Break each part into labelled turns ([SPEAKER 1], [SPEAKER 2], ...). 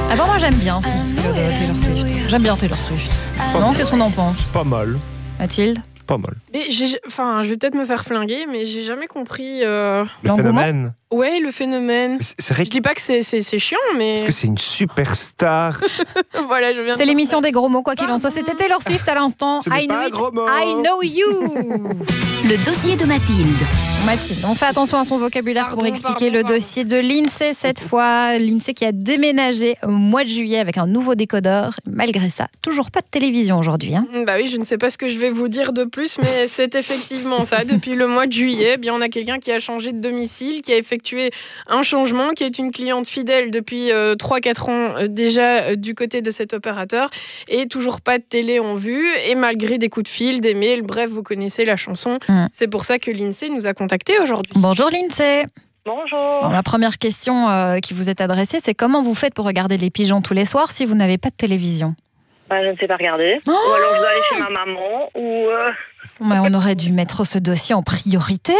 [SPEAKER 1] Ah bon, moi j'aime bien ce disque de Taylor Swift. J'aime bien Taylor Swift. Non, qu'est-ce qu'on en pense?
[SPEAKER 2] Pas mal.
[SPEAKER 1] Mathilde?
[SPEAKER 2] Pas mal.
[SPEAKER 3] Mais je vais peut-être me faire flinguer, mais j'ai jamais compris.
[SPEAKER 2] Le
[SPEAKER 1] L'engouement
[SPEAKER 2] phénomène.
[SPEAKER 3] Ouais, le phénomène.
[SPEAKER 2] Mais c'est vrai
[SPEAKER 3] Je dis pas que c'est chiant, mais.
[SPEAKER 2] parce que c'est une superstar.
[SPEAKER 3] Voilà, je viens.
[SPEAKER 1] C'est l'émission des gros mots, quoi qu'il en soit. C'était Taylor Swift à l'instant.
[SPEAKER 2] Ce n'est
[SPEAKER 1] I
[SPEAKER 2] pas
[SPEAKER 1] know
[SPEAKER 2] un
[SPEAKER 1] it,
[SPEAKER 2] gros mot.
[SPEAKER 1] I know you.
[SPEAKER 4] Le dossier de Mathilde.
[SPEAKER 1] Mathilde, on fait attention à son vocabulaire pour expliquer le dossier de l'INSEE cette fois. L'INSEE qui a déménagé au mois de juillet avec un nouveau décodeur. Malgré ça, toujours pas de télévision aujourd'hui. Hein.
[SPEAKER 3] Bah oui, je ne sais pas ce que je vais vous dire de plus, mais c'est effectivement ça. Depuis le mois de juillet, bien on a quelqu'un qui a changé de domicile, qui a effectué un changement, qui est une cliente fidèle depuis 3-4 ans déjà du côté de cet opérateur, et toujours pas de télé en vue, et malgré des coups de fil, des mails, bref, vous connaissez la chanson. C'est pour ça que l'INSEE nous a contactés aujourd'hui.
[SPEAKER 1] Bonjour l'INSEE.
[SPEAKER 5] Bonjour.
[SPEAKER 1] Bon, la première question qui vous est adressée, c'est comment vous faites pour regarder les pigeons tous les soirs si vous n'avez pas de télévision?
[SPEAKER 5] Je ne sais pas regarder. Ou alors je dois aller chez ma maman.
[SPEAKER 1] Mais on aurait dû mettre ce dossier en priorité.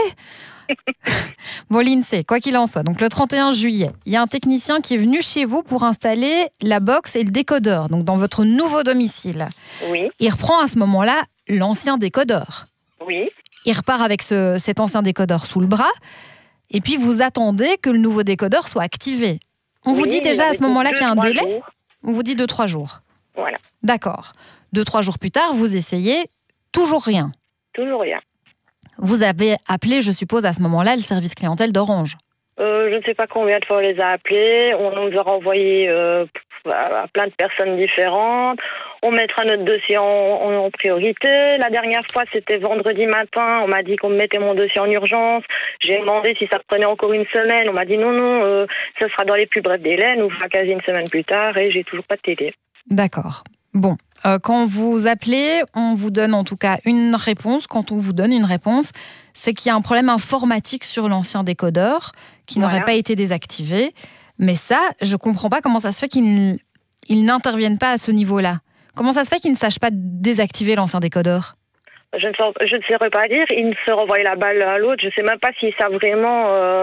[SPEAKER 1] Bon, l'INSEE, quoi qu'il en soit, donc le 31 juillet, il y a un technicien qui est venu chez vous pour installer la box et le décodeur, donc dans votre nouveau domicile.
[SPEAKER 5] Oui.
[SPEAKER 1] Il reprend à ce moment-là l'ancien décodeur.
[SPEAKER 5] Oui.
[SPEAKER 1] Il repart avec cet ancien décodeur sous le bras, et puis vous attendez que le nouveau décodeur soit activé. On vous dit déjà à ce moment-là qu'il y a un délai? On vous dit 2-3 jours.
[SPEAKER 5] Voilà.
[SPEAKER 1] D'accord. 2-3 jours plus tard, vous essayez, toujours rien.
[SPEAKER 5] Toujours rien.
[SPEAKER 1] Vous avez appelé, je suppose, à ce moment-là, le service clientèle d'Orange.
[SPEAKER 5] Je ne sais pas combien de fois on les a appelés. On nous a renvoyé à plein de personnes différentes. On mettra notre dossier en priorité. La dernière fois, c'était vendredi matin. On m'a dit qu'on me mettait mon dossier en urgence. J'ai demandé si ça prenait encore une semaine. On m'a dit non, ça sera dans les plus brefs délais. Nous fera quasi une semaine plus tard et j'ai toujours pas de télé.
[SPEAKER 1] D'accord. Bon, quand vous appelez, on vous donne en tout cas une réponse. Quand on vous donne une réponse, c'est qu'il y a un problème informatique sur l'ancien décodeur qui n'aurait pas été désactivé. Mais ça, je ne comprends pas comment ça se fait qu'ils n'interviennent pas à ce niveau-là. Comment ça se fait qu'ils ne sachent pas désactiver l'ancien décodeur?
[SPEAKER 5] Je ne saurais pas dire. Ils se renvoient la balle à l'autre. Je ne sais même pas s'ils savent vraiment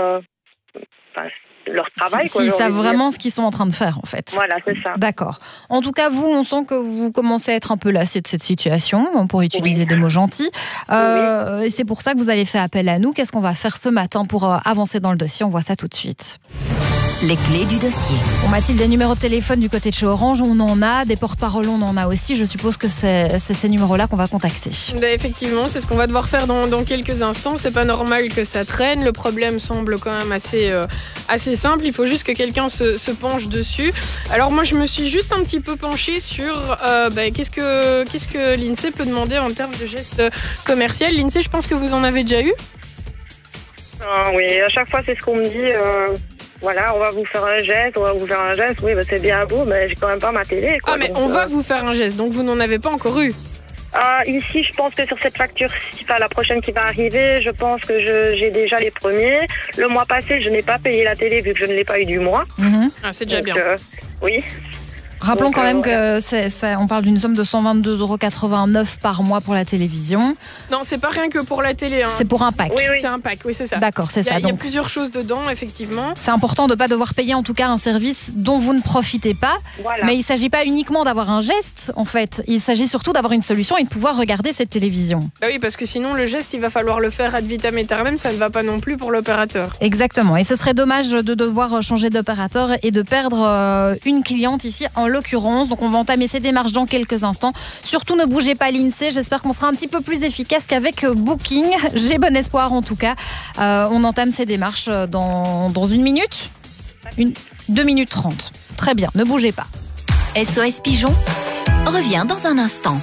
[SPEAKER 5] leur travail.
[SPEAKER 1] S'ils savent vraiment ce qu'ils sont en train de faire, en fait.
[SPEAKER 5] Voilà, c'est ça.
[SPEAKER 1] D'accord. En tout cas, vous, on sent que vous commencez à être un peu lassé de cette situation, pour utiliser des mots gentils. Et c'est pour ça que vous avez fait appel à nous. Qu'est-ce qu'on va faire ce matin pour avancer dans le dossier? On voit ça tout de suite.
[SPEAKER 4] Les clés du dossier.
[SPEAKER 1] Bon, Mathilde, des numéros de téléphone du côté de chez Orange, on en a. Des porte-paroles, on en a aussi. Je suppose que c'est ces numéros-là qu'on va contacter.
[SPEAKER 3] Effectivement, c'est ce qu'on va devoir faire dans quelques instants. C'est pas normal que ça traîne. Le problème semble quand même assez simple. Il faut juste que quelqu'un se penche dessus. Alors moi, je me suis juste un petit peu penchée sur qu'est-ce que l'INSEE peut demander en termes de gestes commerciaux. L'INSEE, je pense que vous en avez déjà eu.
[SPEAKER 5] Oui, à chaque fois, c'est ce qu'on me dit. Voilà, on va vous faire un geste, Oui, c'est bien beau, mais j'ai quand même pas ma télé. Quoi,
[SPEAKER 3] mais on va vous faire un geste, donc vous n'en avez pas encore eu.
[SPEAKER 5] Ici, je pense que sur cette facture-ci, la prochaine qui va arriver, je pense que j'ai déjà les premiers. Le mois passé, je n'ai pas payé la télé vu que je ne l'ai pas eu du mois.
[SPEAKER 3] C'est déjà bien.
[SPEAKER 5] Oui.
[SPEAKER 1] Rappelons quand même que on parle d'une somme de 122,89 € par mois pour la télévision.
[SPEAKER 3] Non, c'est pas rien que pour la télé. Hein.
[SPEAKER 1] C'est pour un pack.
[SPEAKER 3] Oui. C'est un pack, oui, c'est ça.
[SPEAKER 1] D'accord, c'est ça.
[SPEAKER 3] Il y a plusieurs choses dedans, effectivement.
[SPEAKER 1] C'est important de ne pas devoir payer en tout cas un service dont vous ne profitez pas.
[SPEAKER 5] Voilà.
[SPEAKER 1] Mais il ne s'agit pas uniquement d'avoir un geste, en fait. Il s'agit surtout d'avoir une solution et de pouvoir regarder cette télévision.
[SPEAKER 3] Bah oui, parce que sinon, le geste, il va falloir le faire ad vitam aeternam. Ça ne va pas non plus pour l'opérateur.
[SPEAKER 1] Exactement. Et ce serait dommage de devoir changer d'opérateur et de perdre une cliente ici, en l'occurrence. Donc on va entamer ces démarches dans quelques instants. Surtout ne bougez pas l'INSEE. J'espère qu'on sera un petit peu plus efficace qu'avec Booking. J'ai bon espoir en tout cas. On entame ces démarches dans 1 minute. 2 minutes 30. Très bien, ne bougez pas.
[SPEAKER 4] SOS Pigeon revient dans un instant.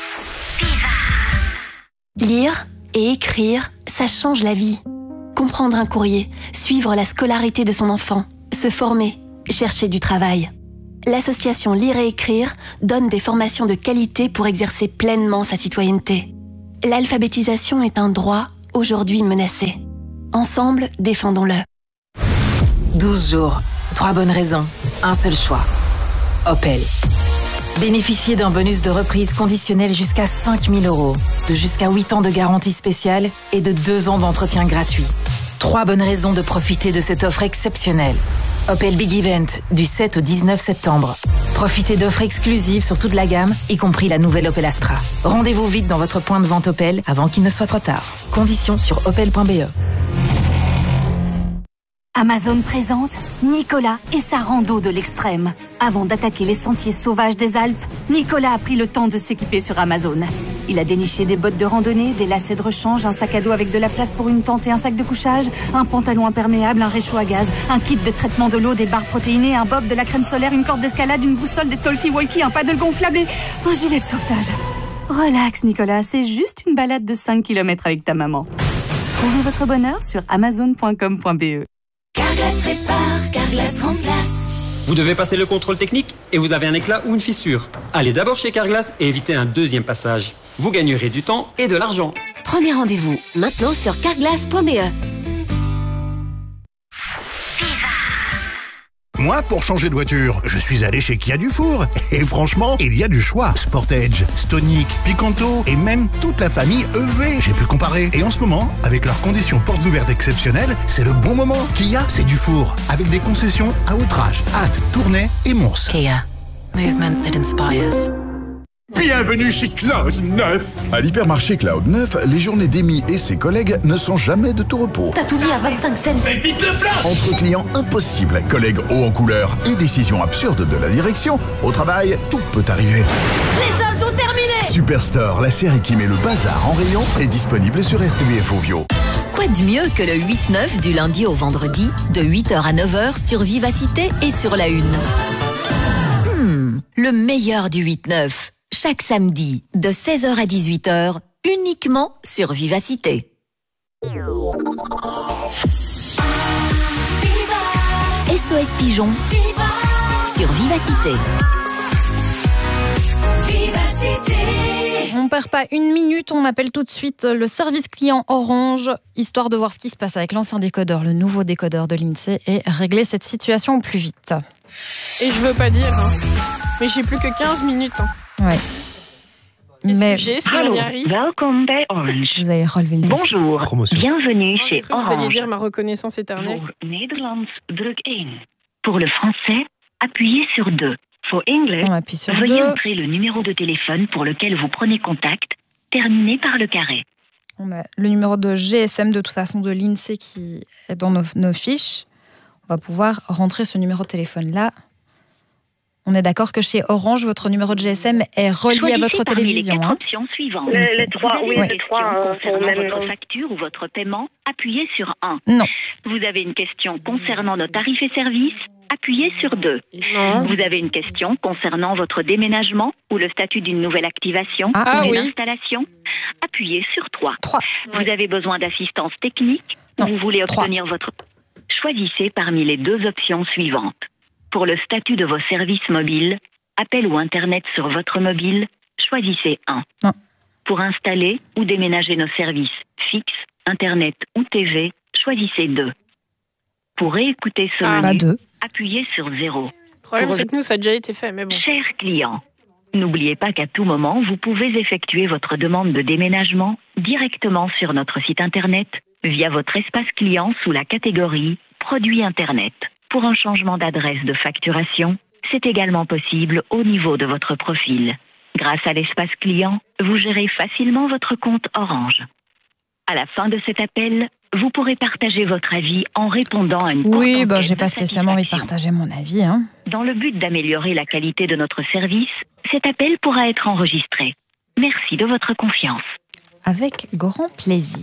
[SPEAKER 4] Lire et écrire, ça change la vie. Comprendre un courrier, suivre la scolarité de son enfant, se former, chercher du travail. L'association Lire et Écrire donne des formations de qualité pour exercer pleinement sa citoyenneté. L'alphabétisation est un droit aujourd'hui menacé. Ensemble, défendons-le.
[SPEAKER 6] 12 jours, 3 bonnes raisons, un seul choix. Opel. Bénéficiez d'un bonus de reprise conditionnel jusqu'à 5 000 €, de jusqu'à 8 ans de garantie spéciale et de 2 ans d'entretien gratuit. 3 bonnes raisons de profiter de cette offre exceptionnelle. Opel Big Event, du 7 au 19 septembre. Profitez d'offres exclusives sur toute la gamme, y compris la nouvelle Opel Astra. Rendez-vous vite dans votre point de vente Opel avant qu'il ne soit trop tard. Conditions sur opel.be.
[SPEAKER 7] Amazon présente Nicolas et sa rando de l'extrême. Avant d'attaquer les sentiers sauvages des Alpes, Nicolas a pris le temps de s'équiper sur Amazon. Il a déniché des bottes de randonnée, des lacets de rechange, un sac à dos avec de la place pour une tente et un sac de couchage, un pantalon imperméable, un réchaud à gaz, un kit de traitement de l'eau, des barres protéinées, un bob, de la crème solaire, une corde d'escalade, une boussole, des talkie-walkie, un paddle gonflable et un gilet de sauvetage. Relax Nicolas, c'est juste une balade de 5 km avec ta maman. Trouvez votre bonheur sur amazon.com.be.
[SPEAKER 8] Carglass répare, Carglass remplace.
[SPEAKER 9] Vous devez passer le contrôle technique et vous avez un éclat ou une fissure. Allez d'abord chez Carglass et évitez un deuxième passage. Vous gagnerez du temps et de l'argent.
[SPEAKER 8] Prenez rendez-vous maintenant sur carglass.be.
[SPEAKER 10] Moi, pour changer de voiture, je suis allé chez Kia Dufour. Et franchement, il y a du choix. Sportage, Stonic, Picanto et même toute la famille EV. J'ai pu comparer. Et en ce moment, avec leurs conditions portes ouvertes exceptionnelles, c'est le bon moment. Kia, c'est Dufour. Avec des concessions à outrage, Hâte, Tournai et Mons.
[SPEAKER 6] Kia. Movement that inspires.
[SPEAKER 11] Bienvenue chez Cloud 9.
[SPEAKER 12] À l'hypermarché Cloud 9, les journées d'Amy et ses collègues ne sont jamais de tout repos.
[SPEAKER 7] T'as tout mis à 25 cents.
[SPEAKER 11] Mais vite le plat.
[SPEAKER 12] Entre clients impossibles, collègues hauts en couleur et décisions absurdes de la direction, au travail, tout peut arriver.
[SPEAKER 7] Les soldes sont terminés.
[SPEAKER 12] Superstore, la série qui met le bazar en rayon, est disponible sur RTBF Ovio.
[SPEAKER 8] Quoi de mieux que le 8-9 du lundi au vendredi, de 8h à 9h sur Vivacité et sur la Une. Le meilleur du 8-9. Chaque samedi, de 16h à 18h, uniquement sur Vivacité. SOS Pigeon sur Vivacité.
[SPEAKER 1] On perd pas une minute, on appelle tout de suite le service client Orange, histoire de voir ce qui se passe avec l'ancien décodeur, le nouveau décodeur de l'INSEE, et régler cette situation au plus vite.
[SPEAKER 3] Et je veux pas dire, mais j'ai plus que 15 minutes.
[SPEAKER 1] Ouais. Mais
[SPEAKER 3] si on y arrive.
[SPEAKER 13] Welcome bij Orange.
[SPEAKER 1] Vous avez relevé le défi.
[SPEAKER 13] Bonjour, bienvenue chez
[SPEAKER 3] Vous allez
[SPEAKER 13] Orange.
[SPEAKER 3] dire ma reconnaissance éternelle.
[SPEAKER 13] Pour Nederlands, druk 1. Pour le français, appuyez sur 2. For English,
[SPEAKER 1] On appuie sur
[SPEAKER 13] veuillez
[SPEAKER 1] 2.
[SPEAKER 13] entrer le numéro de téléphone pour lequel vous prenez contact, terminé par le carré.
[SPEAKER 1] On a le numéro de GSM de toute façon de l'INSEE qui est dans nos fiches. On va pouvoir rentrer ce numéro de téléphone-là. On est d'accord que chez Orange, votre numéro de GSM est relié à votre télévision.
[SPEAKER 13] Les 4 options suivantes.
[SPEAKER 5] Les trois,
[SPEAKER 13] Vous
[SPEAKER 5] oui,
[SPEAKER 13] avez
[SPEAKER 5] les
[SPEAKER 13] une
[SPEAKER 5] trois
[SPEAKER 13] question
[SPEAKER 5] sont au même
[SPEAKER 13] concernant
[SPEAKER 5] nom.
[SPEAKER 13] votre facture ou votre paiement, appuyez sur 1.
[SPEAKER 1] Non.
[SPEAKER 13] Vous avez une question concernant nos tarifs et services, appuyez sur 2.
[SPEAKER 3] Non.
[SPEAKER 13] Vous avez une question concernant votre déménagement ou le statut d'une nouvelle activation
[SPEAKER 1] Ah,
[SPEAKER 13] ou d'une
[SPEAKER 3] oui.
[SPEAKER 13] installation, appuyez sur 3.
[SPEAKER 1] 3.
[SPEAKER 13] Vous avez besoin d'assistance technique ou
[SPEAKER 1] Non,
[SPEAKER 13] vous voulez
[SPEAKER 1] 3.
[SPEAKER 13] obtenir votre... Choisissez parmi les 2 options suivantes. Pour le statut de vos services mobiles, appel ou Internet sur votre mobile, choisissez 1.
[SPEAKER 1] Non.
[SPEAKER 13] Pour installer ou déménager nos services fixes, Internet ou TV, choisissez 2. Pour réécouter ce menu,
[SPEAKER 1] 2.
[SPEAKER 13] appuyez sur 0.
[SPEAKER 3] Le problème, c'est que nous, ça a déjà été fait, mais bon.
[SPEAKER 13] Chers clients, n'oubliez pas qu'à tout moment, vous pouvez effectuer votre demande de déménagement directement sur notre site Internet via votre espace client sous la catégorie Produits Internet. Pour un changement d'adresse de facturation, c'est également possible au niveau de votre profil. Grâce à l'espace client, vous gérez facilement votre compte Orange. À la fin de cet appel, vous pourrez partager votre avis en répondant à une courte
[SPEAKER 1] Oui,
[SPEAKER 13] enquête
[SPEAKER 1] j'ai
[SPEAKER 13] de
[SPEAKER 1] pas spécialement envie de
[SPEAKER 13] satisfaction.
[SPEAKER 1] partager mon avis. Hein.
[SPEAKER 13] Dans le but d'améliorer la qualité de notre service, cet appel pourra être enregistré. Merci de votre confiance.
[SPEAKER 1] Avec grand plaisir.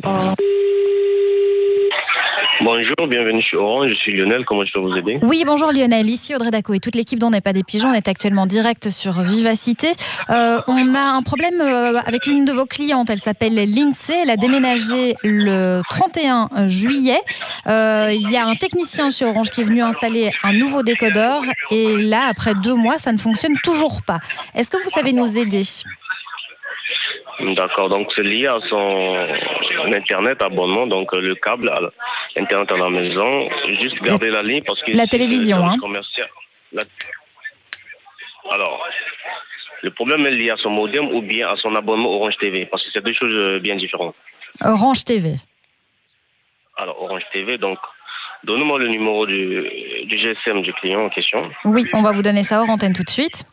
[SPEAKER 14] Bonjour, bienvenue chez Orange, je suis Lionel, comment je peux vous aider?
[SPEAKER 1] Oui, bonjour Lionel, ici Audrey Daco et toute l'équipe d'On n'est pas des pigeons, on est actuellement en direct sur Vivacité. On a un problème avec une de vos clientes, elle s'appelle l'INSEE, elle a déménagé le 31 juillet. Il y a un technicien chez Orange qui est venu installer un nouveau décodeur et là, après 2 mois, ça ne fonctionne toujours pas. Est-ce que vous savez nous aider ?
[SPEAKER 14] D'accord, donc c'est lié à son Internet abonnement, donc le câble à Internet à la maison. Juste garder la ligne parce que...
[SPEAKER 1] La télévision, hein.
[SPEAKER 14] Alors, le problème est lié à son modem ou bien à son abonnement Orange TV, parce que c'est 2 choses bien différentes.
[SPEAKER 1] Orange TV.
[SPEAKER 14] Alors, Orange TV, donc, Donnez-moi le numéro du GSM du client en question.
[SPEAKER 1] Oui, on va vous donner ça hors antenne tout de suite.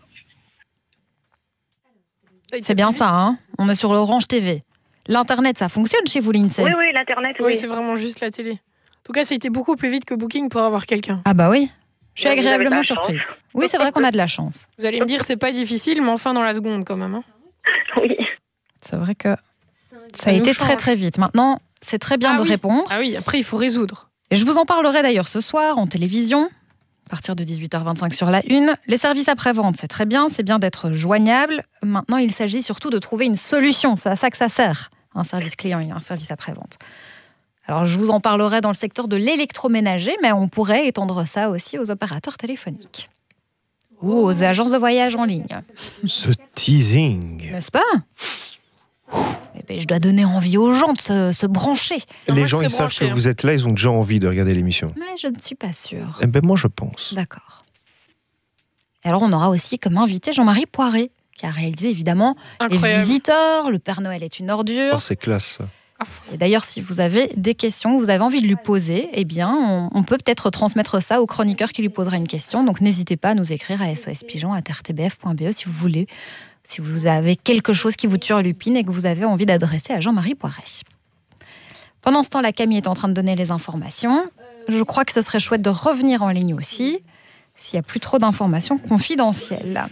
[SPEAKER 1] C'est bien ça, hein? On est sur l'Orange TV. L'Internet, ça fonctionne chez vous, l'INSEE?
[SPEAKER 5] Oui, l'Internet, oui.
[SPEAKER 3] Oui, c'est vraiment juste la télé. En tout cas, ça a été beaucoup plus vite que Booking pour avoir quelqu'un.
[SPEAKER 1] Ah bah oui, je suis
[SPEAKER 5] Vous avez de
[SPEAKER 1] agréablement
[SPEAKER 5] la
[SPEAKER 1] surprise.
[SPEAKER 5] chance.
[SPEAKER 1] Oui, c'est vrai qu'on a de la chance.
[SPEAKER 3] Vous allez me dire, c'est pas difficile, mais enfin dans la seconde quand même. Hein.
[SPEAKER 5] Oui.
[SPEAKER 1] C'est vrai que ça a été très très vite. Maintenant, c'est très bien de répondre.
[SPEAKER 3] Ah oui, après il faut résoudre.
[SPEAKER 1] Et je vous en parlerai d'ailleurs ce soir en télévision, à partir de 18h25 sur la Une. Les services après-vente, c'est très bien, c'est bien d'être joignable. Maintenant, il s'agit surtout de trouver une solution. C'est à ça que ça sert, un service client et un service après-vente. Alors, je vous en parlerai dans le secteur de l'électroménager, mais on pourrait étendre ça aussi aux opérateurs téléphoniques ou aux agences de voyage en ligne.
[SPEAKER 2] Ce teasing.
[SPEAKER 1] N'est-ce pas? Eh ben, je dois donner envie aux gens de se brancher.
[SPEAKER 2] Les gens, ils savent que vous êtes là, ils ont déjà envie de regarder l'émission.
[SPEAKER 1] Mais je ne suis pas sûre.
[SPEAKER 2] Eh ben, moi, je pense.
[SPEAKER 1] D'accord. Et alors, on aura aussi comme invité Jean-Marie Poiré, qui a réalisé évidemment
[SPEAKER 3] Incroyable.
[SPEAKER 1] Les Visiteurs, Le Père Noël est une ordure.
[SPEAKER 2] Oh, c'est classe, ça.
[SPEAKER 1] Et d'ailleurs, si vous avez des questions, vous avez envie de lui poser, eh bien, on peut peut-être transmettre ça au chroniqueur qui lui posera une question. Donc, n'hésitez pas à nous écrire à sospigeon@rtbf.be si vous voulez, si vous avez quelque chose qui vous turlupine et que vous avez envie d'adresser à Jean-Marie Poiré. Pendant ce temps, la Camille est en train de donner les informations. Je crois que ce serait chouette de revenir en ligne aussi, s'il n'y a plus trop d'informations confidentielles.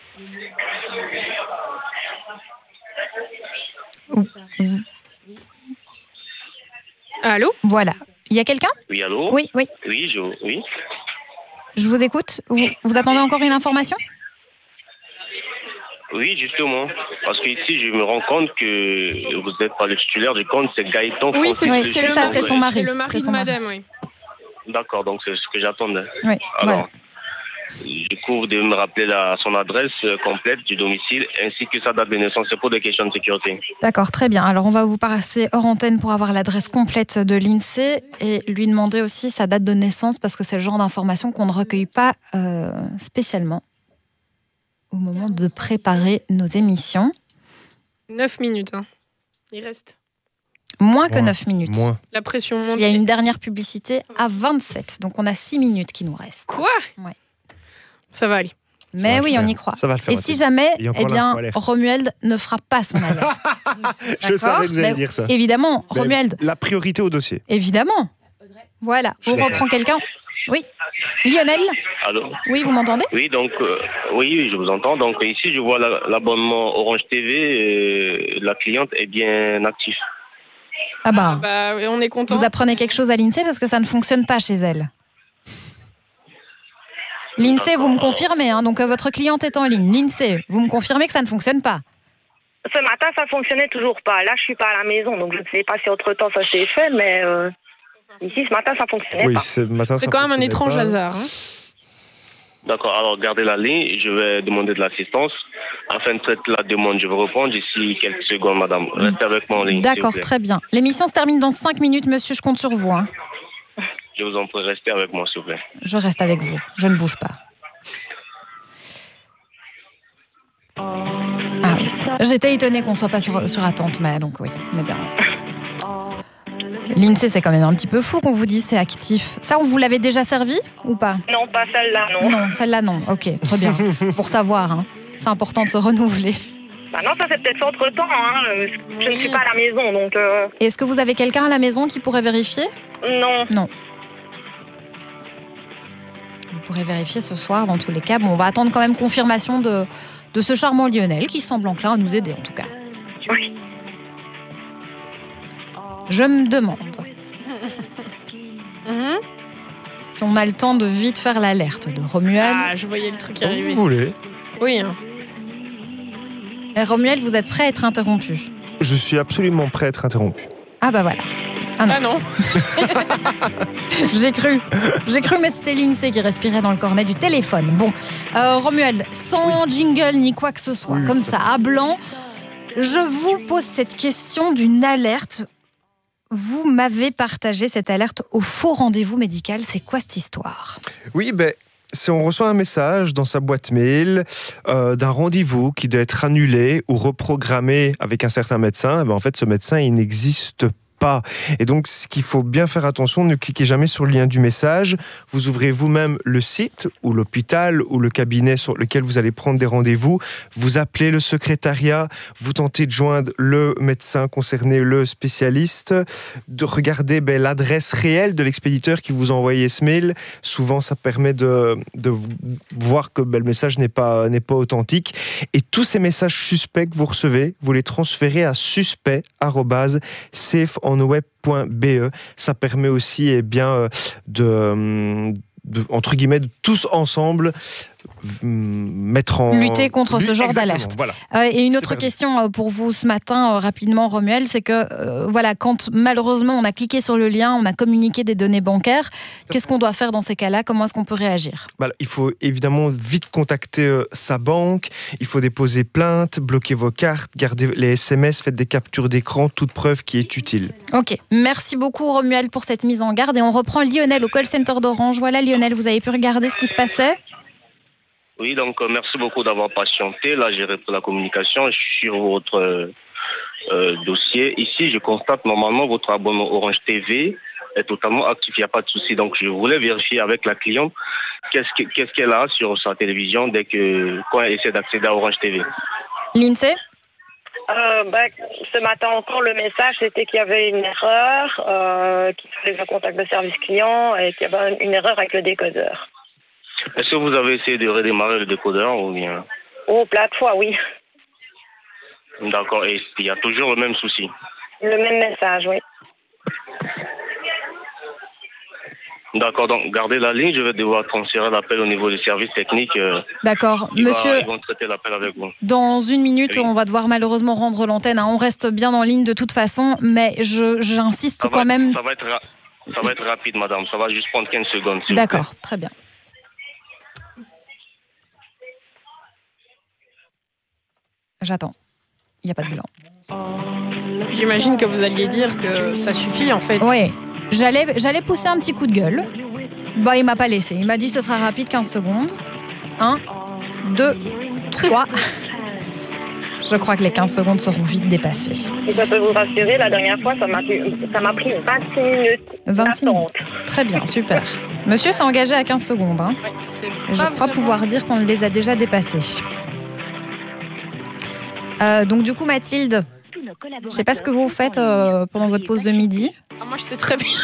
[SPEAKER 3] Allô?
[SPEAKER 1] Voilà. Il y a quelqu'un?
[SPEAKER 14] Oui, allô?
[SPEAKER 1] Oui.
[SPEAKER 14] Oui,
[SPEAKER 1] Je vous écoute. Vous attendez encore une information?
[SPEAKER 14] Oui, justement. Parce qu'ici, je me rends compte que vous n'êtes pas le titulaire du compte, c'est Gaëtan.
[SPEAKER 3] Oui, c'est
[SPEAKER 1] ça, c'est son mari.
[SPEAKER 3] C'est le mari de madame, oui.
[SPEAKER 14] D'accord, donc c'est ce que j'attendais.
[SPEAKER 1] Oui,
[SPEAKER 14] alors, du coup, vous devez me rappeler son adresse complète du domicile ainsi que sa date de naissance. C'est pour des questions de sécurité.
[SPEAKER 1] D'accord, très bien. Alors, on va vous passer hors antenne pour avoir l'adresse complète de l'INSEE et lui demander aussi sa date de naissance parce que c'est le genre d'information qu'on ne recueille pas spécialement au moment de préparer nos émissions.
[SPEAKER 3] 9 minutes, hein. Il reste.
[SPEAKER 1] Moins que 9 minutes.
[SPEAKER 2] Moins.
[SPEAKER 3] La pression monte.
[SPEAKER 1] Il y a une dernière publicité à 27, donc on a 6 minutes qui nous restent.
[SPEAKER 3] Quoi?
[SPEAKER 1] Ouais.
[SPEAKER 3] Ça va aller.
[SPEAKER 1] Mais oui, on y croit.
[SPEAKER 2] Ça va le faire.
[SPEAKER 1] Et si jamais,
[SPEAKER 2] eh bien,
[SPEAKER 1] Romuald ne fera pas son alerte.
[SPEAKER 2] Je savais que vous alliez dire ça.
[SPEAKER 1] Évidemment,
[SPEAKER 2] Mais
[SPEAKER 1] Romuald.
[SPEAKER 2] La priorité au dossier.
[SPEAKER 1] Évidemment. Voilà, on reprend quelqu'un. Oui. Lionel?
[SPEAKER 14] Allô?
[SPEAKER 1] Oui, vous m'entendez?
[SPEAKER 14] Oui, donc, oui, je vous entends. Donc, ici, je vois l'abonnement Orange TV. La cliente est bien active.
[SPEAKER 1] Ah bah,
[SPEAKER 3] on est content.
[SPEAKER 1] Vous apprenez quelque chose à l'INSEE parce que ça ne fonctionne pas chez elle. L'INSEE, vous me confirmez, hein, donc votre cliente est en ligne. L'INSEE, vous me confirmez que ça ne fonctionne pas?
[SPEAKER 5] Ce matin, ça fonctionnait toujours pas. Là, je suis pas à la maison, donc je ne sais pas si entre-temps ça s'est fait, mais ici, ce matin, ça fonctionnait pas.
[SPEAKER 2] Ce matin,
[SPEAKER 3] c'est quand même un étrange hasard. Hein.
[SPEAKER 14] D'accord, alors gardez la ligne, je vais demander de l'assistance. Afin de traiter la demande, je vais répondre d'ici quelques secondes, madame. Restez avec moi en ligne.
[SPEAKER 1] D'accord, très bien. L'émission se termine dans 5 minutes, monsieur, je compte sur vous. Hein.
[SPEAKER 14] Je vous en prie, restez avec moi, s'il vous plaît.
[SPEAKER 1] Je reste avec vous, je ne bouge pas. Ah oui, j'étais étonnée qu'on ne soit pas sur attente, mais donc oui, on est bien. L'INSEE, c'est quand même un petit peu fou qu'on vous dise c'est actif. Ça, on vous l'avait déjà servi ou pas?
[SPEAKER 5] Non, pas celle-là, non.
[SPEAKER 1] Non, celle-là, non. Ok, très bien. Pour savoir, hein. C'est important de se renouveler.
[SPEAKER 5] Bah non, ça c'est peut-être fait entre-temps. Hein. Je ne suis pas à la maison, donc...
[SPEAKER 1] Et est-ce que vous avez quelqu'un à la maison qui pourrait vérifier?
[SPEAKER 5] Non.
[SPEAKER 1] Non. Vous pourrez vérifier ce soir, dans tous les cas. Bon, on va attendre quand même confirmation de ce charmant Lionel, qui semble enclin à nous aider, en tout cas.
[SPEAKER 5] Oui.
[SPEAKER 1] Je me demande si on a le temps de vite faire l'alerte de Romuald.
[SPEAKER 3] Ah, je voyais le truc arriver.
[SPEAKER 2] Vous voulez?
[SPEAKER 3] Oui. Hein.
[SPEAKER 1] Et Romuald, vous êtes prêt à être interrompu?
[SPEAKER 2] Je suis absolument prêt à être interrompu.
[SPEAKER 1] Ah bah voilà.
[SPEAKER 3] Ah non.
[SPEAKER 1] J'ai cru, mais c'était l'INSEE qui respirait dans le cornet du téléphone. Bon, Romuald, sans jingle ni quoi que ce soit, comme ça, à blanc, je vous pose cette question d'une alerte. Vous m'avez partagé cette alerte au faux rendez-vous médical. C'est quoi cette histoire?
[SPEAKER 2] Oui, si on reçoit un message dans sa boîte mail d'un rendez-vous qui doit être annulé ou reprogrammé avec un certain médecin, en fait, ce médecin, il n'existe pas. pas. Et donc, ce qu'il faut bien faire attention, ne cliquez jamais sur le lien du message. Vous ouvrez vous-même le site ou l'hôpital ou le cabinet sur lequel vous allez prendre des rendez-vous. Vous appelez le secrétariat, vous tentez de joindre le médecin concerné, le spécialiste, de regarder l'adresse réelle de l'expéditeur qui vous a envoyé ce mail. Souvent, ça permet de voir que le message n'est pas authentique. Et tous ces messages suspects que vous recevez, vous les transférez à suspect@safeonweb.be. Ça permet aussi entre guillemets, de tous ensemble lutter
[SPEAKER 1] contre ce genre d'alerte.
[SPEAKER 2] Voilà.
[SPEAKER 1] Et une autre question pour vous ce matin, rapidement, Romuald, c'est que quand malheureusement on a cliqué sur le lien, on a communiqué des données bancaires, qu'est-ce qu'on doit faire dans ces cas-là? Comment est-ce qu'on peut réagir?
[SPEAKER 2] Il faut évidemment vite contacter sa banque, il faut déposer plainte, bloquer vos cartes, garder les SMS, faites des captures d'écran, toute preuve qui est utile.
[SPEAKER 1] Ok, merci beaucoup Romuald pour cette mise en garde et on reprend Lionel au call center d'Orange. Voilà Lionel, vous avez pu regarder ce qui se passait?
[SPEAKER 14] Oui, donc merci beaucoup d'avoir patienté. Là, j'ai repris la communication sur votre dossier. Ici, je constate normalement votre abonnement Orange TV est totalement actif, il n'y a pas de souci. Donc, je voulais vérifier avec la cliente qu'est-ce qu'elle a sur sa télévision quand elle essaie d'accéder à Orange TV.
[SPEAKER 1] Lindsay?
[SPEAKER 5] Ce matin encore, le message, c'était qu'il y avait une erreur, qu'il fallait un contact de service client et qu'il y avait une erreur avec le décodeur.
[SPEAKER 14] Est-ce que vous avez essayé de redémarrer le décodeur ou bien?
[SPEAKER 5] Oh, plein de fois, oui.
[SPEAKER 14] D'accord, et il y a toujours le même souci?
[SPEAKER 5] Le même message, oui.
[SPEAKER 14] D'accord, donc gardez la ligne, je vais devoir transférer l'appel au niveau du service technique.
[SPEAKER 1] D'accord, monsieur.
[SPEAKER 14] Ils vont traiter l'appel avec vous.
[SPEAKER 1] Dans une minute, on va devoir malheureusement rendre l'antenne. On reste bien en ligne de toute façon, mais j'insiste quand même.
[SPEAKER 14] Ça va être rapide, madame, ça va juste prendre 15 secondes.
[SPEAKER 1] D'accord, très bien. J'attends. Il n'y a pas de bilan.
[SPEAKER 3] J'imagine que vous alliez dire que ça suffit, en fait.
[SPEAKER 1] Oui, j'allais pousser un petit coup de gueule. Il m'a pas laissé. Il m'a dit ce sera rapide, 15 secondes. 1, 2, 3. Je crois que les 15 secondes seront vite dépassées.
[SPEAKER 5] Et ça peut vous rassurer, la dernière fois, ça m'a pris 26 minutes.
[SPEAKER 1] 26 minutes. Très bien, super. Monsieur s'est engagé à 15 secondes. Hein. Et je crois pouvoir dire qu'on les a déjà dépassées. Donc du coup Mathilde, je ne sais pas ce que vous faites pendant votre pause de midi.
[SPEAKER 3] Moi je sais très bien.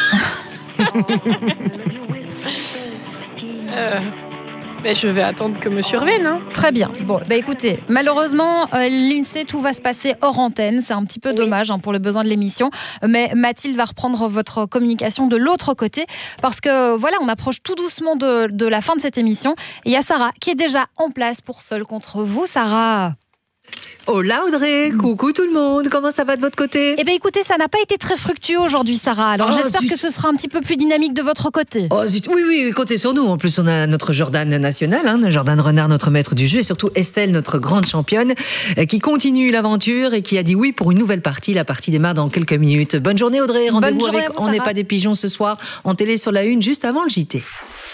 [SPEAKER 3] Je vais attendre que monsieur revienne. Hein.
[SPEAKER 1] Très bien. Bon, écoutez, malheureusement, l'INSEE, tout va se passer hors antenne. C'est un petit peu dommage pour le besoin de l'émission. Mais Mathilde va reprendre votre communication de l'autre côté. Parce que voilà, on approche tout doucement de la fin de cette émission. Et il y a Sarah qui est déjà en place pour Seul contre vous. Sarah.
[SPEAKER 15] Hola Audrey, coucou tout le monde, comment ça va de votre côté?
[SPEAKER 1] Écoutez, ça n'a pas été très fructueux aujourd'hui Sarah, alors j'espère que ce sera un petit peu plus dynamique de votre côté.
[SPEAKER 15] Oh zut, oui, comptez sur nous, en plus on a notre Jordan national, Jordan Renard, notre maître du jeu, et surtout Estelle, notre grande championne, qui continue l'aventure et qui a dit oui pour une nouvelle partie, la partie démarre dans quelques minutes. Bonne journée Audrey, rendez-vous avec On n'est pas des pigeons ce soir, en télé sur la 1, juste avant le JT.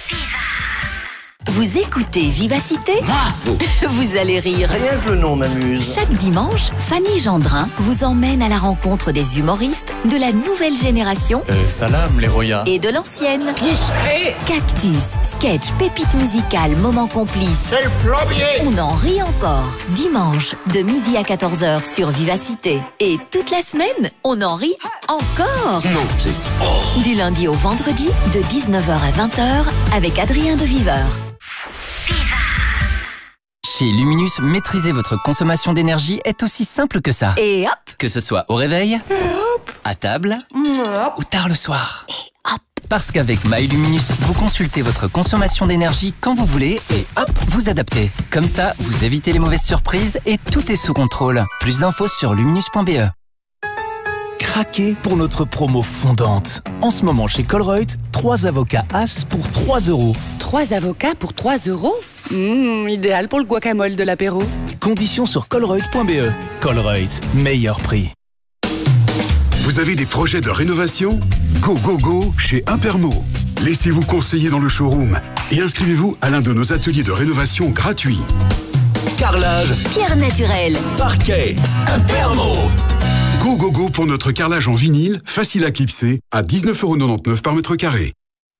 [SPEAKER 8] Vous écoutez Vivacité ? Vous allez rire.
[SPEAKER 16] Rien que le nom m'amuse.
[SPEAKER 8] Chaque dimanche, Fanny Gendrin vous emmène à la rencontre des humoristes de la nouvelle génération.
[SPEAKER 16] Salam les Roya.
[SPEAKER 8] Et de l'ancienne. Cactus, sketch, pépite musicale, moment complice.
[SPEAKER 16] C'est le plombier.
[SPEAKER 8] On en rit encore. Dimanche, de midi à 14h sur Vivacité. Et toute la semaine, on en rit encore.
[SPEAKER 16] Non, c'est...
[SPEAKER 8] Du lundi au vendredi, de 19h à 20h, avec Adrien de Viveur.
[SPEAKER 17] Chez Luminus, maîtriser votre consommation d'énergie est aussi simple que ça.
[SPEAKER 8] Et hop!
[SPEAKER 17] Que ce soit au réveil, à table ou tard le soir.
[SPEAKER 8] Et hop!
[SPEAKER 17] Parce qu'avec MyLuminus, vous consultez votre consommation d'énergie quand vous voulez et hop, vous adaptez. Comme ça, vous évitez les mauvaises surprises et tout est sous contrôle. Plus d'infos sur luminus.be.
[SPEAKER 18] Craquez pour notre promo fondante. En ce moment chez Colruyt, 3 avocats As pour 3 €.
[SPEAKER 19] 3 avocats pour 3 €? Idéal pour le guacamole de l'apéro.
[SPEAKER 18] Conditions sur colruyt.be. Colruyt, meilleur prix.
[SPEAKER 20] Vous avez des projets de rénovation? Go, go, go chez Impermo. Laissez-vous conseiller dans le showroom et inscrivez-vous à l'un de nos ateliers de rénovation gratuits.
[SPEAKER 18] Carrelage,
[SPEAKER 8] pierre naturelle,
[SPEAKER 18] parquet, Impermo.
[SPEAKER 20] Go Go Go pour notre carrelage en vinyle, facile à clipser, à 19,99€ par mètre carré.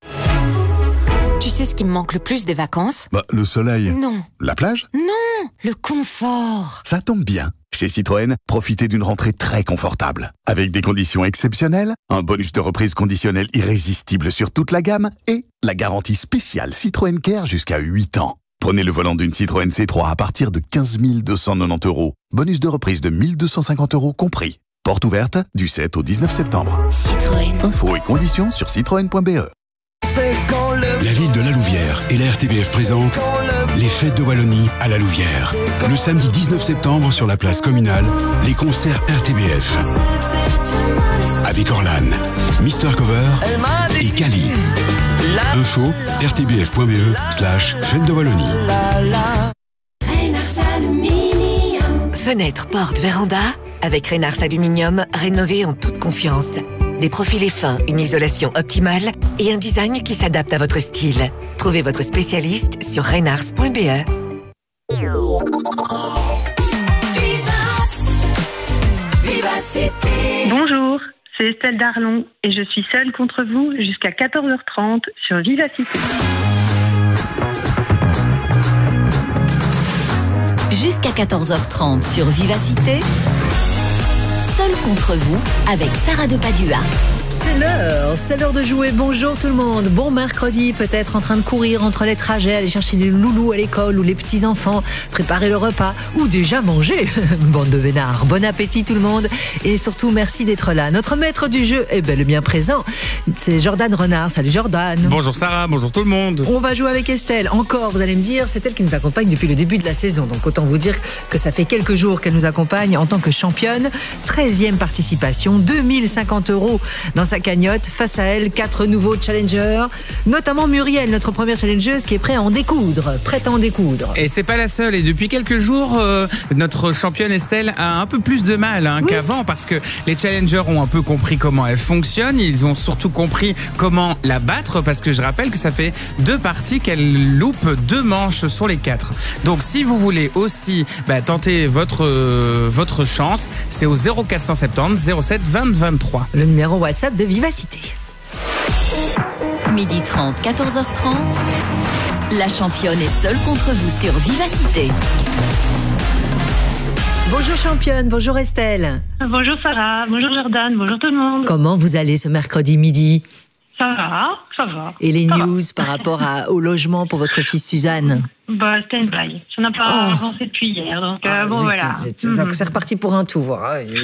[SPEAKER 21] Tu sais ce qui me manque le plus des vacances ?
[SPEAKER 12] Le soleil.
[SPEAKER 21] Non.
[SPEAKER 12] La plage ?
[SPEAKER 21] Non, le confort.
[SPEAKER 12] Ça tombe bien. Chez Citroën, profitez d'une rentrée très confortable. Avec des conditions exceptionnelles, un bonus de reprise conditionnel irrésistible sur toute la gamme et la garantie spéciale Citroën Care jusqu'à 8 ans. Prenez le volant d'une Citroën C3 à partir de 15 290€. Bonus de reprise de 1 250€ compris. Porte ouverte du 7 au 19 septembre.
[SPEAKER 21] Citroën.
[SPEAKER 12] Infos et conditions sur citroën.be.
[SPEAKER 20] La ville de La Louvière et la RTBF présente les fêtes de Wallonie à La Louvière. Le samedi 19 septembre sur la place communale, les concerts RTBF. Avec Orlan, Mister Cover et Kali. Info rtbf.be/fête de Wallonie.
[SPEAKER 22] Fenêtre, porte, véranda, avec Reynars Aluminium, rénové en toute confiance. Des profilés fins, une isolation optimale et un design qui s'adapte à votre style. Trouvez votre spécialiste sur reynars.be.
[SPEAKER 23] Bonjour, c'est Estelle Darlon et je suis seule contre vous jusqu'à 14h30 sur Vivacité.
[SPEAKER 8] Jusqu'à 14h30 sur Vivacité. Seul contre vous avec Sarah de Padua.
[SPEAKER 15] C'est l'heure de jouer. Bonjour tout le monde. Bon mercredi, peut-être en train de courir entre les trajets, aller chercher des loulous à l'école ou les petits-enfants, préparer le repas ou déjà manger. Bande de vénards. Bon appétit tout le monde et surtout merci d'être là. Notre maître du jeu est bel et bien présent. C'est Jordan Renard. Salut Jordan.
[SPEAKER 24] Bonjour Sarah, bonjour tout le monde.
[SPEAKER 15] On va jouer avec Estelle. Encore, vous allez me dire, c'est elle qui nous accompagne depuis le début de la saison. Donc autant vous dire que ça fait quelques jours qu'elle nous accompagne en tant que championne. 13e participation, 2050€ dans sa cagnotte. Face à elle, 4 nouveaux challengers, notamment Muriel, notre première challengeuse qui est prête à en découdre.
[SPEAKER 24] Et c'est pas la seule. Et depuis quelques jours, notre championne Estelle a un peu plus de mal qu'avant parce que les challengers ont un peu compris comment elle fonctionne. Ils ont surtout compris comment la battre parce que je rappelle que ça fait 2 parties qu'elle loupe 2 manches sur les 4. Donc si vous voulez aussi tenter votre chance, c'est au 0470 07 20 23.
[SPEAKER 15] Le numéro WhatsApp de Vivacité.
[SPEAKER 8] 12h30, 14h30. La championne est seule contre vous sur Vivacité.
[SPEAKER 15] Bonjour championne, bonjour Estelle.
[SPEAKER 23] Bonjour Sarah, bonjour Jordan, bonjour tout le monde.
[SPEAKER 15] Comment vous allez ce mercredi midi ?
[SPEAKER 23] Ça va.
[SPEAKER 15] Et les news par rapport au logement pour votre fille Suzanne ?
[SPEAKER 23] Stand-by. Ça n'a pas avancé depuis hier, donc voilà.
[SPEAKER 15] Donc c'est reparti pour un tour.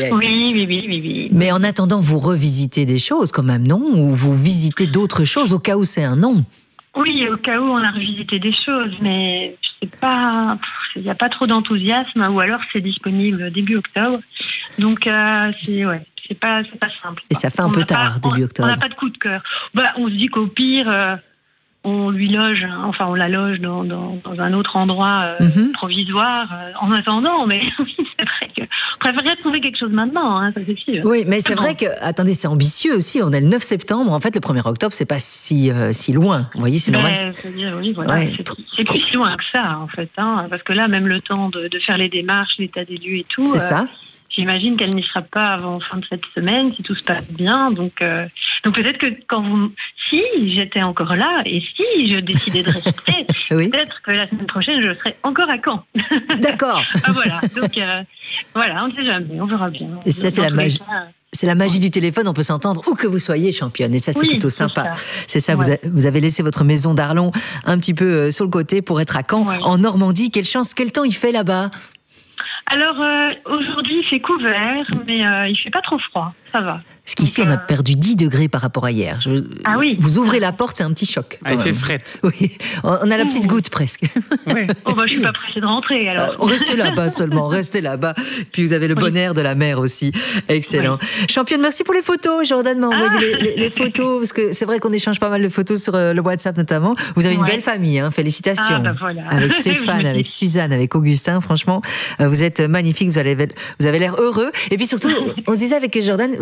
[SPEAKER 23] Oui.
[SPEAKER 15] Mais en attendant, vous revisitez des choses quand même, non ? Ou vous visitez d'autres choses au cas où c'est un non ?
[SPEAKER 23] Oui, au cas où on a revisité des choses, mais je sais pas, il n'y a pas trop d'enthousiasme, ou alors c'est disponible début octobre. Donc c'est pas simple.
[SPEAKER 15] Et ça fait un peu tard, début octobre.
[SPEAKER 23] On n'a pas de coup de cœur. On se dit qu'au pire, on lui loge, on la loge dans un autre endroit provisoire en attendant, mais c'est vrai que on préférerait trouver quelque chose maintenant, ça c'est sûr.
[SPEAKER 15] Oui, mais c'est vrai que, attendez, c'est ambitieux aussi, on est le 9 septembre, en fait le 1er octobre c'est pas si loin, vous voyez, c'est normal.
[SPEAKER 23] C'est plus si loin que ça en fait, parce que là même le temps de faire les démarches, l'état des lieux et tout.
[SPEAKER 15] C'est ça.
[SPEAKER 23] J'imagine qu'elle n'y sera pas avant fin de cette semaine, si tout se passe bien. Donc peut-être que si j'étais encore là et si je décidais de rester, peut-être que la semaine prochaine, je serai encore à Caen.
[SPEAKER 15] D'accord.
[SPEAKER 23] Voilà. Donc on ne sait jamais, on verra bien.
[SPEAKER 15] Et ça, c'est la magie. C'est la magie du téléphone, on peut s'entendre où que vous soyez championne. Et ça, c'est plutôt sympa. C'est ça, vous avez laissé votre maison d'Arlon un petit peu sur le côté pour être à Caen, en Normandie. Quelle chance, quel temps il fait là-bas ?
[SPEAKER 23] Alors, aujourd'hui, il fait couvert, mais il fait pas trop froid, ça va.
[SPEAKER 15] Parce qu'ici, on a perdu 10 degrés par rapport à hier.
[SPEAKER 23] Ah oui.
[SPEAKER 15] Vous ouvrez la porte, c'est un petit choc.
[SPEAKER 24] Il fait frette.
[SPEAKER 15] Oui, on a la petite goutte presque.
[SPEAKER 23] Ouais. Je suis pas pressée de rentrer, alors.
[SPEAKER 15] Restez là-bas seulement, restez là-bas. Puis vous avez le bon air de la mer aussi. Excellent. Oui. Championne, merci pour les photos. Jordan m'a envoyé les photos, parce que c'est vrai qu'on échange pas mal de photos sur le WhatsApp notamment. Vous avez une belle famille, félicitations.
[SPEAKER 23] Voilà.
[SPEAKER 15] Avec Stéphane, avec Suzanne, avec Augustin, franchement, vous êtes magnifiques, vous avez l'air heureux. Et puis surtout, on se disait avec Jordan,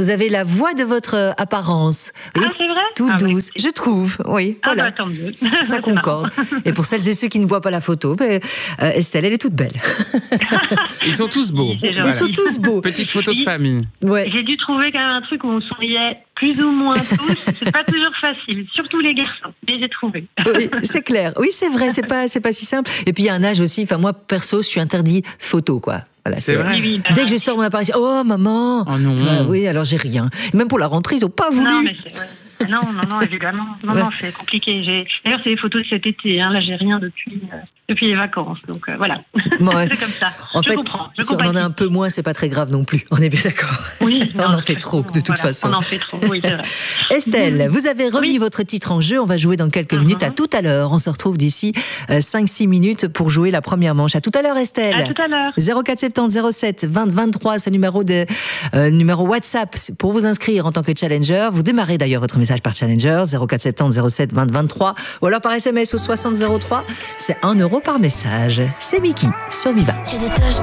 [SPEAKER 15] vous avez la voix de votre apparence.
[SPEAKER 23] Ah, c'est vrai?
[SPEAKER 15] Toute douce, je trouve. Oui, voilà.
[SPEAKER 23] Bah, tant mieux.
[SPEAKER 15] Ça concorde. Et pour celles et ceux qui ne voient pas la photo, Estelle, elle est toute belle.
[SPEAKER 24] Ils sont tous beaux.
[SPEAKER 15] Ils sont tous beaux.
[SPEAKER 24] Petite photo de famille.
[SPEAKER 15] Ouais.
[SPEAKER 23] J'ai dû trouver quand même un truc où on souriait plus ou moins tous. C'est pas toujours facile, surtout les garçons. Mais j'ai trouvé.
[SPEAKER 15] Oui, c'est clair. Oui, c'est vrai, c'est pas si simple. Et puis il y a un âge aussi. Enfin, moi, perso, je suis interdit photo, quoi. Voilà,
[SPEAKER 24] c'est vrai.
[SPEAKER 23] Oui,
[SPEAKER 15] dès que je sors mon appareil, oh maman.
[SPEAKER 24] Oh non.
[SPEAKER 15] Oui, alors j'ai rien. Même pour la rentrée, ils ont pas voulu.
[SPEAKER 23] Non, mais non, évidemment. Non, c'est compliqué. D'ailleurs, c'est les photos de cet été. Hein. Là, j'ai rien depuis les vacances. Donc voilà.
[SPEAKER 15] Bon, ouais.
[SPEAKER 23] C'est comme ça.
[SPEAKER 15] En fait, si on en a un peu moins, c'est pas très grave non plus. On est bien d'accord.
[SPEAKER 23] Oui.
[SPEAKER 15] On en fait trop, de toute façon.
[SPEAKER 23] On en fait trop, oui, c'est vrai.
[SPEAKER 15] Estelle, vous avez remis votre titre en jeu. On va jouer dans quelques minutes. À tout à l'heure. On se retrouve d'ici 5-6 minutes pour jouer la première manche. À tout à l'heure, Estelle.
[SPEAKER 23] À tout à l'heure.
[SPEAKER 15] 0470 07 20 23, c'est le numéro WhatsApp pour vous inscrire en tant que challenger. Vous démarrez d'ailleurs votre message par challenger 0470 07 20 23 ou alors par SMS au 60 03. C'est 1 € par message. C'est Mickey sur Viva.